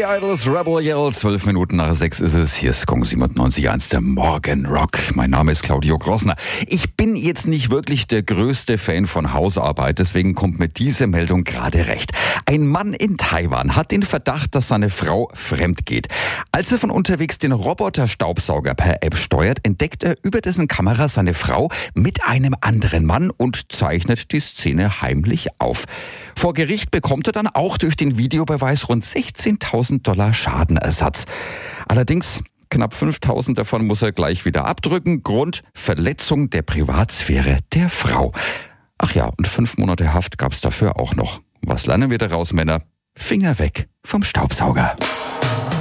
Idols, Rebel Yell, 12 Minuten nach 6 ist es. Hier ist Kong 97.1, der Morgenrock. Mein Name ist Claudio Grossner. Ich bin jetzt nicht wirklich der größte Fan von Hausarbeit, deswegen kommt mir diese Meldung gerade recht. Ein Mann in Taiwan hat den Verdacht, dass seine Frau fremd geht. Als er von unterwegs den Roboterstaubsauger per App steuert, entdeckt er über dessen Kamera seine Frau mit einem anderen Mann und zeichnet die Szene heimlich auf. Vor Gericht bekommt er dann auch durch den Videobeweis rund $16.000 Schadenersatz. Allerdings knapp 5.000 davon muss er gleich wieder abdrücken. Grund: Verletzung der Privatsphäre der Frau. Ach ja, und 5 Monate Haft gab's dafür auch noch. Was lernen wir daraus, Männer? Finger weg vom Staubsauger.